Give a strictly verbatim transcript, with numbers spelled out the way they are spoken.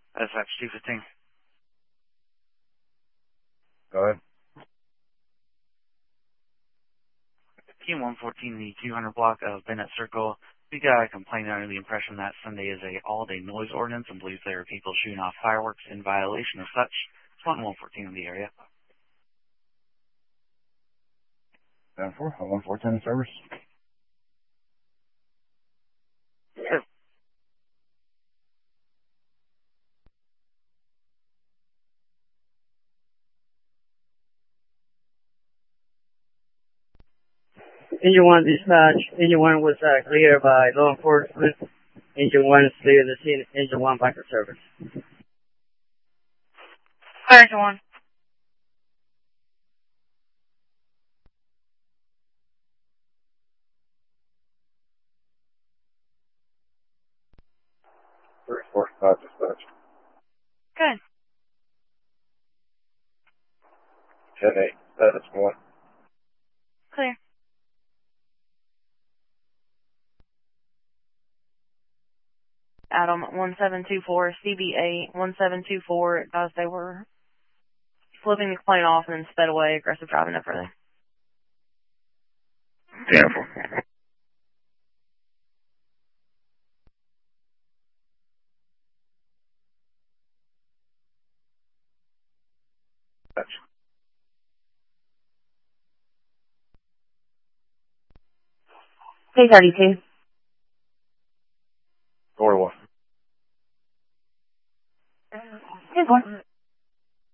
S X two fifteen. Go ahead. Q one fourteen, the two hundred block of Bennett Circle. We got a complaint under the impression that Sunday is a all-day noise ordinance and believes there are people shooting off fireworks in violation of such. It's one fourteen in the area. ten four, one four ten in service. Sure. Engine one dispatch. Engine one was uh, cleared by law enforcement. Engine one is clear the scene. Engine one back to service. Clear engine one. Three four five dispatch. Good. ten eight. That's one. Clear. Adam, one seven two four, C B A, one seven two four, as they were flipping the plane off and then sped away, aggressive driving up further. Careful. K thirty-two.